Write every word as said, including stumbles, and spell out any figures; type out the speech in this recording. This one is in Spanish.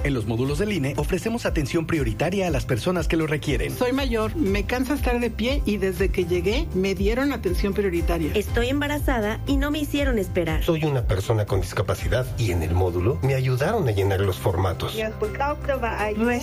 En los módulos del I N E ofrecemos atención prioritaria a las personas que lo requieren. Soy mayor, me cansa estar de pie y desde que llegué me dieron atención prioritaria. Estoy embarazada y no me hicieron esperar. Soy una persona con discapacidad y en el módulo me ayudaron a llenar los formatos.